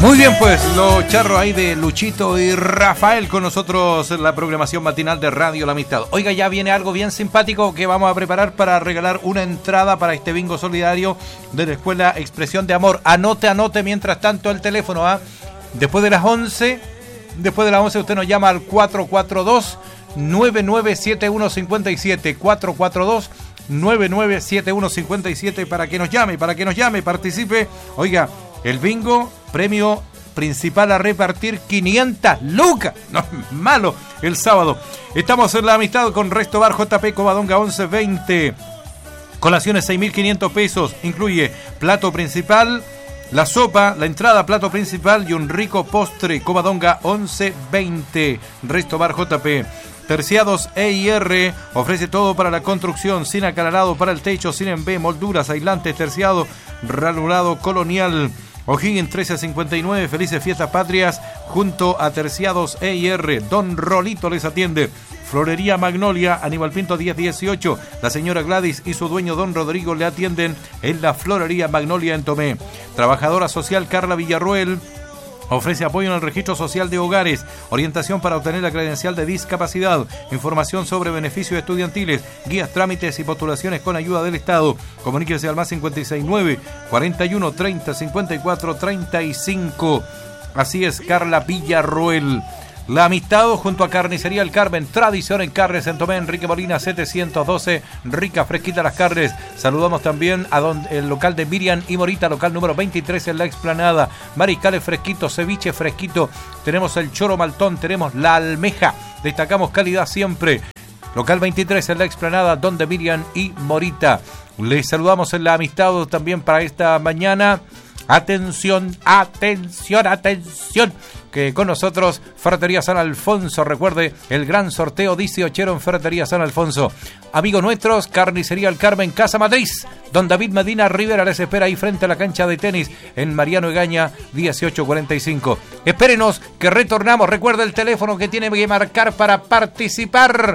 Muy bien, pues los charros ahí de Luchito y Rafael con nosotros en la programación matinal de Radio La Amistad. Oiga, ya viene algo bien simpático que vamos a preparar para regalar una entrada para este bingo solidario de la Escuela Expresión de Amor. Anote mientras tanto el teléfono, ¿ah? Después de las 11 usted nos llama al 442-997157, 442-997157 para que nos llame, participe. Oiga, el bingo, premio principal a repartir 500 lucas. No es malo el sábado. Estamos en La Amistad con Resto Bar JP Covadonga 1120. Colaciones 6.500 pesos. Incluye plato principal, la sopa, la entrada, plato principal y un rico postre. Covadonga 1120. Resto Bar JP. Terciados E&R ofrece todo para la construcción, sin acalarado para el techo, sin envé, molduras, aislantes, terciado, ranurado, colonial. O'Higgins 1359, felices fiestas patrias junto a Terciados E&R. Don Rolito les atiende. Florería Magnolia, Aníbal Pinto 1018. La señora Gladys y su dueño Don Rodrigo le atienden en la Florería Magnolia en Tomé. Trabajadora social Carla Villarruel ofrece apoyo en el registro social de hogares, orientación para obtener la credencial de discapacidad, información sobre beneficios estudiantiles, guías, trámites y postulaciones con ayuda del Estado. Comuníquese al más 569 41 30 54 35. Así es, Carla Villarruel. La Amistad junto a Carnicería El Carmen, tradición en carnes en Tomé, Enrique Molina 712, rica, fresquita las carnes. Saludamos también a el local de Miriam y Morita, local número 23 en La Explanada. Mariscales fresquitos, ceviche fresquito, tenemos el choro maltón, tenemos la almeja, destacamos calidad siempre. Local 23 en La Explanada, donde Miriam y Morita. Les saludamos en La Amistad también para esta mañana. Atención, que con nosotros Ferretería San Alfonso. Recuerde el gran sorteo 18 en Ferretería San Alfonso. Amigos nuestros, Carnicería El Carmen, Casa Matriz. Don David Medina Rivera les espera ahí frente a la cancha de tenis en Mariano Egaña 1845. Espérenos que retornamos. Recuerde el teléfono que tiene que marcar para participar: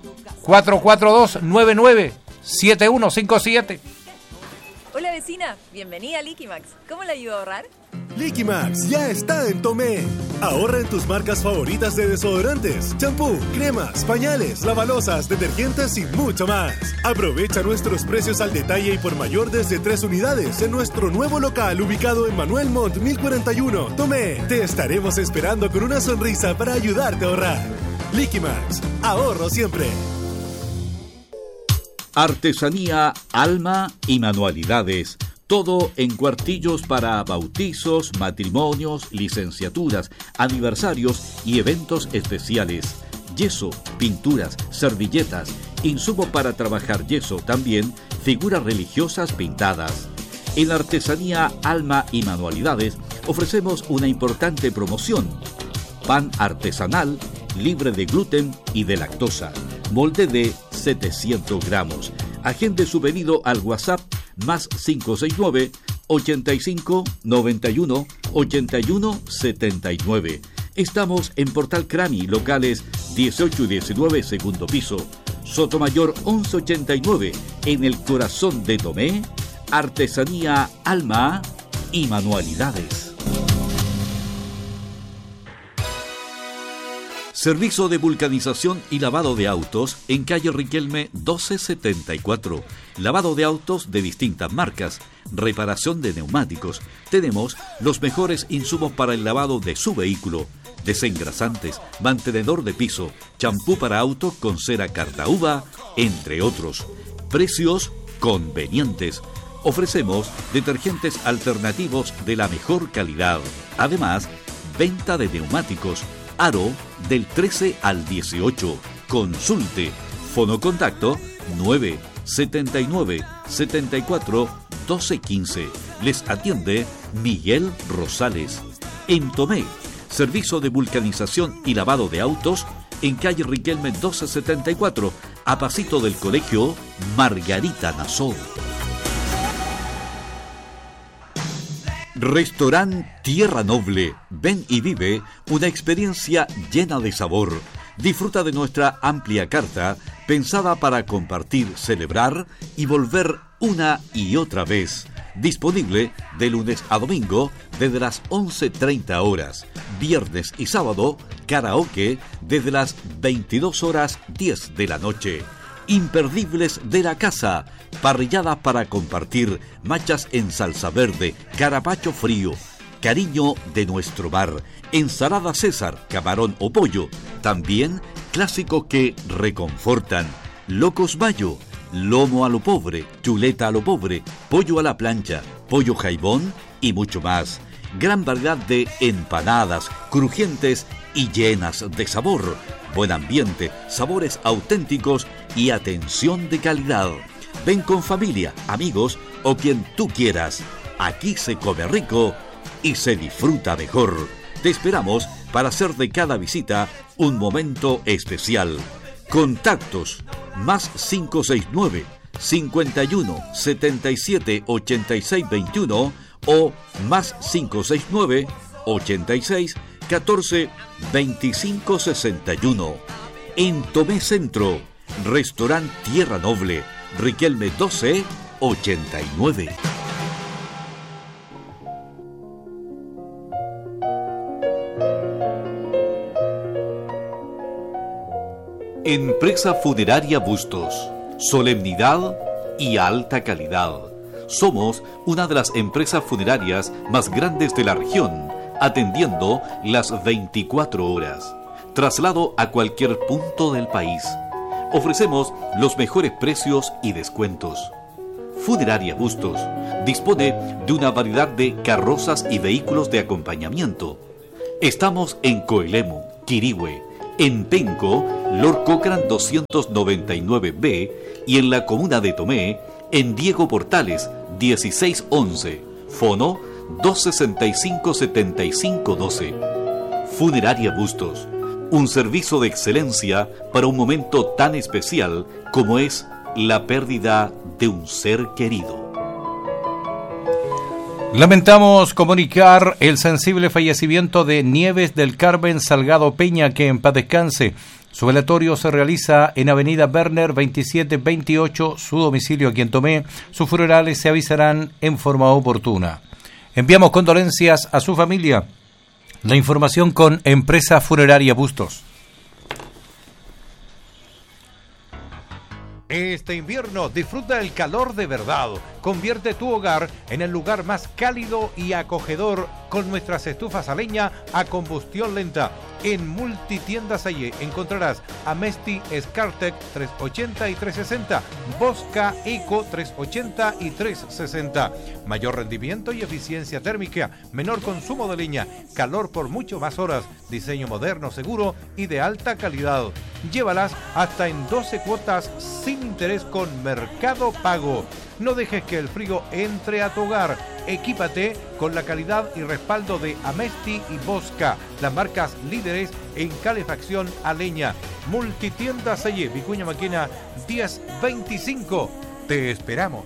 442-997157. Hola vecina, bienvenida a Liquimax. ¿Cómo le ayudo a ahorrar? Liquimax ya está en Tomé. Ahorra en tus marcas favoritas de desodorantes, champú, cremas, pañales, lavalosas, detergentes y mucho más. Aprovecha nuestros precios al detalle y por mayor desde 3 unidades en nuestro nuevo local ubicado en Manuel Montt 1041, Tomé. Te estaremos esperando con una sonrisa para ayudarte a ahorrar. Liquimax, ahorro siempre. Artesanía, alma y manualidades. Todo en cuartillos para bautizos, matrimonios, licenciaturas, aniversarios y eventos especiales. Yeso, pinturas, servilletas, insumo para trabajar yeso, también figuras religiosas pintadas. En Artesanía, alma y manualidades ofrecemos una importante promoción. Pan artesanal, libre de gluten y de lactosa. Molde de 700 gramos. Agende su pedido al WhatsApp más 569 85 91 81 79. Estamos en Portal Crami, locales 18 y 19, segundo piso. Sotomayor 1189, en el corazón de Tomé. Artesanía, alma y manualidades. Servicio de vulcanización y lavado de autos en calle Riquelme 1274. Lavado de autos de distintas marcas. Reparación de neumáticos. Tenemos los mejores insumos para el lavado de su vehículo. Desengrasantes, mantenedor de piso, champú para auto con cera Cartauba, entre otros. Precios convenientes. Ofrecemos detergentes alternativos de la mejor calidad. Además, venta de neumáticos. Aro del 13 al 18. Consulte. Fonocontacto 979 74 1215. Les atiende Miguel Rosales. En Tomé, servicio de vulcanización y lavado de autos en calle Riquelme 1274, a pasito del colegio Margarita Nassau. Restaurant Tierra Noble. Ven y vive una experiencia llena de sabor. Disfruta de nuestra amplia carta, pensada para compartir, celebrar y volver una y otra vez. Disponible de lunes a domingo desde las 11:30 horas. Viernes y sábado, karaoke desde las 22:10 de la noche. Imperdibles de la casa, parrilladas para compartir, machas en salsa verde, carapacho frío, cariño de nuestro mar, ensalada César, camarón o pollo, también clásicos que reconfortan, locos mayo, lomo a lo pobre, chuleta a lo pobre, pollo a la plancha, pollo jaibón y mucho más. Gran variedad de empanadas, crujientes y llenas de sabor. Buen ambiente, sabores auténticos y atención de calidad. Ven con familia, amigos o quien tú quieras. Aquí se come rico y se disfruta mejor. Te esperamos para hacer de cada visita un momento especial. Contactos más 569 51 77 86 21 o más 569 86 14 25 61. En Tomé Centro, Restaurant Tierra Noble, Riquelme 1289. Empresa Funeraria Bustos. Solemnidad y alta calidad. Somos una de las empresas funerarias más grandes de la región, atendiendo las 24 horas. Traslado a cualquier punto del país. Ofrecemos los mejores precios y descuentos. Funeraria Bustos dispone de una variedad de carrozas y vehículos de acompañamiento. Estamos en Coelemu, Quirihue, en Penco, Lord Cochrane 299B y en la comuna de Tomé, en Diego Portales 1611, fono 265-7512. Funeraria Bustos, un servicio de excelencia para un momento tan especial como es la pérdida de un ser querido. Lamentamos comunicar el sensible fallecimiento de Nieves del Carmen Salgado Peña, que en paz descanse. Su velatorio se realiza en Avenida Werner 2728, su domicilio aquí en Tomé. Sus funerales se avisarán en forma oportuna. Enviamos condolencias a su familia. La información con Empresa Funeraria Bustos. Este invierno disfruta el calor de verdad. Convierte tu hogar en el lugar más cálido y acogedor con nuestras estufas a leña a combustión lenta. En Multitiendas Salle encontrarás Amesti Scartec 380 y 360, Bosca Eco 380 y 360. Mayor rendimiento y eficiencia térmica, menor consumo de leña, calor por mucho más horas, diseño moderno, seguro y de alta calidad. Llévalas hasta en 12 cuotas sin interés con Mercado Pago. No dejes que el frío entre a tu hogar. Equípate con la calidad y respaldo de Amesti y Bosca, las marcas líderes en calefacción a leña. Multitiendas Salle, Vicuña Maquena 1025. Te esperamos.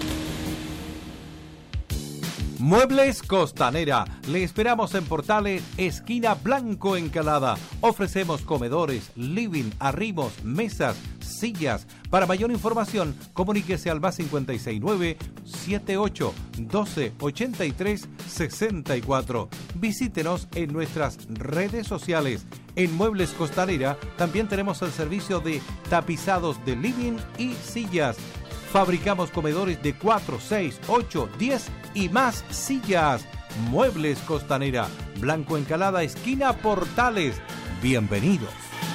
Muebles Costanera. Le esperamos en Portales, esquina Blanco Encalada. Ofrecemos comedores, living, arrimos, mesas, sillas. Para mayor información, comuníquese al más 569-7812-83-64. Visítenos en nuestras redes sociales. En Muebles Costanera también tenemos el servicio de tapizados de living y sillas. Fabricamos comedores de 4, 6, 8, 10 y más sillas. Muebles Costanera, Blanco Encalada, esquina Portales. Bienvenidos.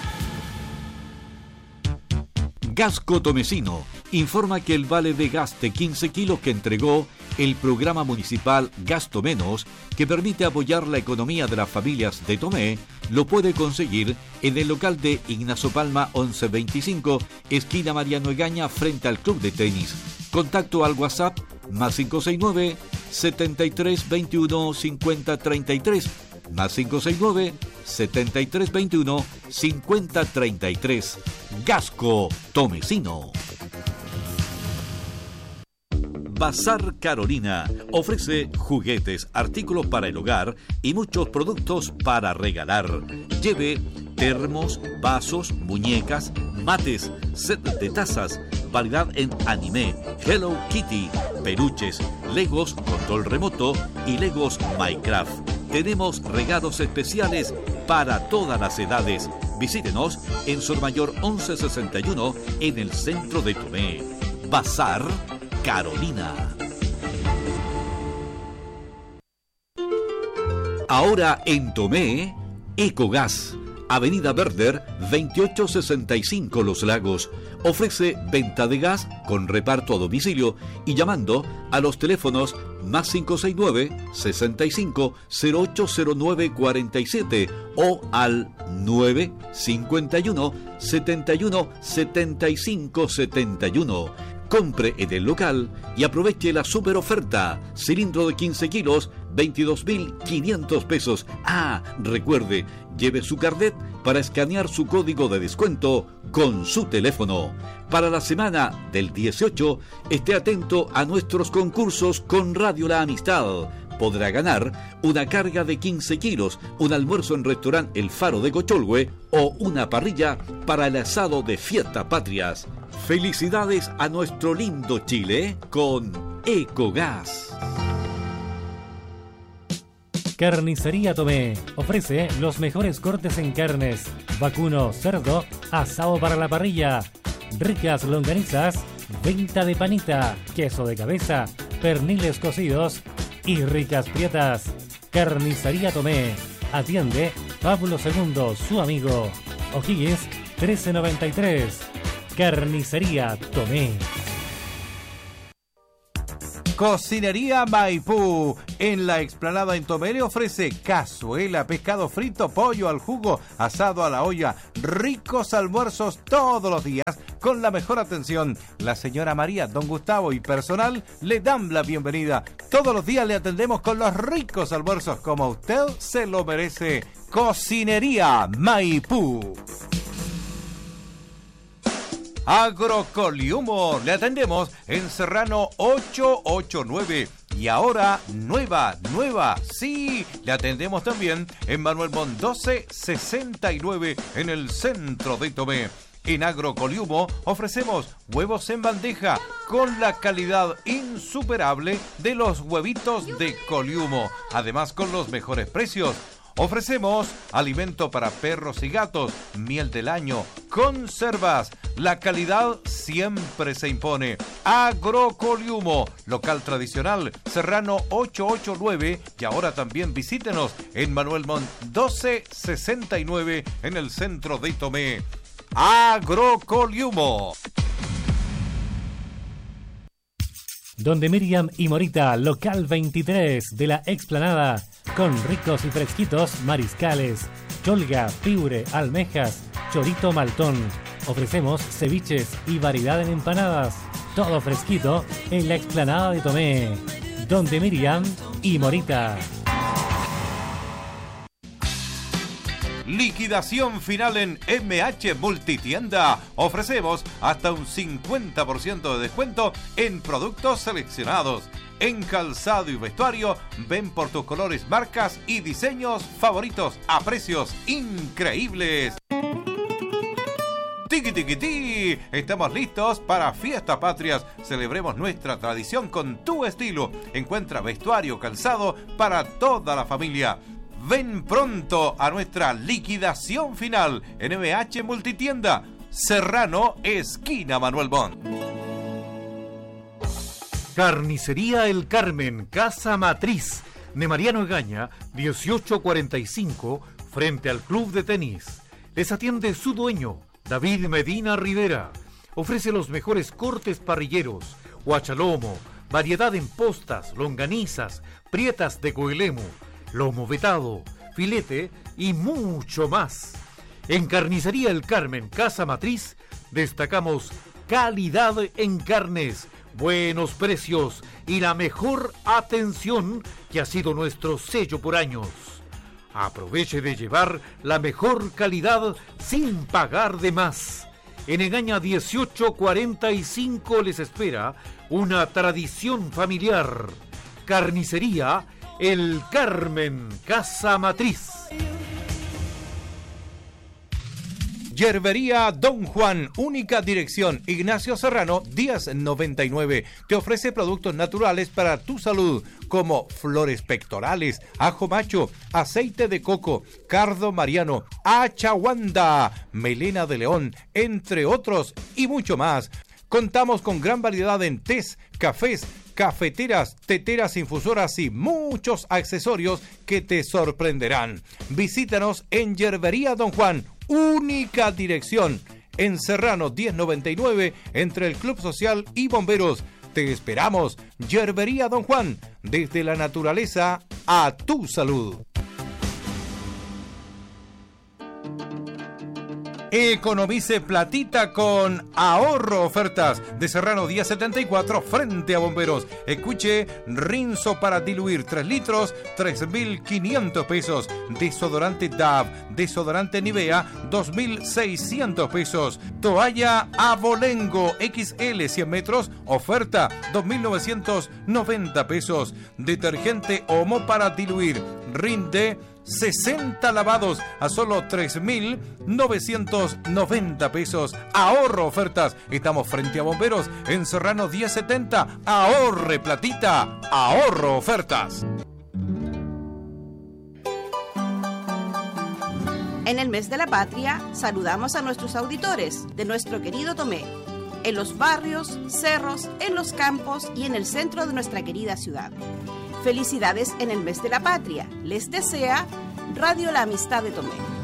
Gasco Tomecino informa que el vale de gas de 15 kilos que entregó el programa municipal Gasto Menos, que permite apoyar la economía de las familias de Tomé, lo puede conseguir en el local de Ignacio Palma 1125, esquina Mariano Egaña, frente al club de tenis. Contacto al WhatsApp más 569 73 21 50 33, más 569 73 21 50 33. Gasco Tomecino. Bazar Carolina ofrece juguetes, artículos para el hogar y muchos productos para regalar. Lleve termos, vasos, muñecas, mates, set de tazas, variedad en anime, Hello Kitty, peluches, Legos control remoto y Legos Minecraft. Tenemos regalos especiales para todas las edades. Visítenos en Sur Mayor 1161 en el centro de Tomé. Bazar Carolina. Ahora en Tomé, Ecogas, Avenida Verder 2865 Los Lagos. Ofrece venta de gas con reparto a domicilio y llamando a los teléfonos más 569-65080947 o al 951 71 75 71. Compre en el local y aproveche la super oferta. Cilindro de 15 kilos, 22.500 pesos. Ah, recuerde, lleve su carnet para escanear su código de descuento con su teléfono. Para la semana del 18, esté atento a nuestros concursos con Radio La Amistad. Podrá ganar una carga de 15 kilos, un almuerzo en restaurante El Faro de Cocholhue o una parrilla para el asado de Fiestas Patrias. Felicidades a nuestro lindo Chile con Ecogas. Carnicería Tomé ofrece los mejores cortes en carnes, vacuno, cerdo, asado para la parrilla, ricas longanizas, venta de panita, queso de cabeza, perniles cocidos y ricas prietas. Carnicería Tomé. Atiende Pablo II, su amigo. O'Higgins 1393. Carnicería Tomé. Cocinería Maipú. En la explanada en Tomé le ofrece cazuela, pescado frito, pollo al jugo, asado a la olla, ricos almuerzos todos los días con la mejor atención. La señora María, don Gustavo y personal le dan la bienvenida. Todos los días le atendemos con los ricos almuerzos como usted se lo merece. Cocinería Maipú. Agrocoliumo, le atendemos en Serrano 889 y ahora nueva, sí, le atendemos también en Manuel Montt 1269 en el centro de Tomé. En Agrocoliumo ofrecemos huevos en bandeja con la calidad insuperable de los huevitos de Coliumo, además con los mejores precios. Ofrecemos alimento para perros y gatos, miel del año, conservas. La calidad siempre se impone. Agrocoliumo, local tradicional, Serrano 889 y ahora también visítenos en Manuel Montt 1269 en el centro de Tomé. Agrocoliumo. Donde Miriam y Morita, local 23 de la explanada, con ricos y fresquitos mariscales, cholga, piure, almejas, chorito maltón. Ofrecemos ceviches y variedad en empanadas. Todo fresquito en la explanada de Tomé. Donde Miriam y Morita. Liquidación final en MH Multitienda. Ofrecemos hasta un 50% de descuento en productos seleccionados. En calzado y vestuario, ven por tus colores, marcas y diseños favoritos a precios increíbles. Tiki tiki ti, estamos listos para Fiestas Patrias. Celebremos nuestra tradición con tu estilo. Encuentra vestuario, calzado para toda la familia. Ven pronto a nuestra liquidación final en MH Multitienda, Serrano, esquina Manuel Montt. Carnicería El Carmen, Casa Matriz, de Mariano Egaña, 1845, frente al Club de Tenis. Les atiende su dueño, David Medina Rivera. Ofrece los mejores cortes parrilleros, guachalomo, variedad en postas, longanizas, prietas de coelemu, lomo vetado, filete y mucho más. En Carnicería El Carmen, Casa Matriz, destacamos calidad en carnes, buenos precios y la mejor atención que ha sido nuestro sello por años. Aproveche de llevar la mejor calidad sin pagar de más. En Egaña 1845 les espera una tradición familiar. Carnicería El Carmen, Casa Matriz. Yerbería Don Juan, única dirección, Ignacio Serrano, 1099. Te ofrece productos naturales para tu salud, como flores pectorales, ajo macho, aceite de coco, cardo mariano, achaguanda, melena de león, entre otros y mucho más. Contamos con gran variedad en tés, cafés, cafeteras, teteras, infusoras y muchos accesorios que te sorprenderán. Visítanos en Yerbería Don Juan, única dirección, en Serrano 1099, entre el Club Social y Bomberos. Te esperamos. Yerbería Don Juan, desde la naturaleza a tu salud. Economice platita con Ahorro Ofertas de Serrano 1074 frente a Bomberos. Escuche, rinzo para diluir 3 litros, 3.500 pesos. Desodorante Dove, desodorante Nivea, 2.600 pesos. Toalla Abolengo XL 100 metros, oferta 2.990 pesos. Detergente Omo para diluir, rinde 60 lavados a solo 3.990 pesos. Ahorro Ofertas. Estamos frente a Bomberos en Serrano 1070. Ahorre platita. Ahorro Ofertas. En el mes de la patria, saludamos a nuestros auditores de nuestro querido Tomé, en los barrios, cerros, en los campos y en el centro de nuestra querida ciudad. Felicidades en el mes de la patria. Les desea Radio La Amistad de Tomé.